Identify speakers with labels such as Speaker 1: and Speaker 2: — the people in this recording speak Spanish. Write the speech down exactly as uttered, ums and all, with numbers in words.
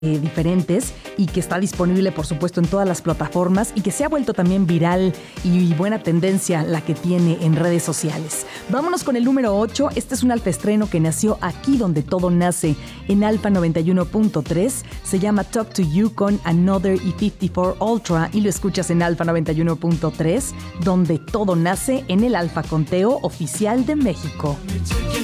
Speaker 1: Eh, diferentes y que está disponible por supuesto en todas las plataformas y que se ha vuelto también viral y buena tendencia la que tiene en redes sociales. Vámonos con el número ocho. Este es un alfa estreno que nació aquí donde todo nace, en Alfa noventa y uno punto tres. Se llama Talk to You con Another y cincuenta y cuatro Ultra y lo escuchas en Alfa noventa y uno punto tres, donde todo nace, en el Alfa Conteo oficial de México.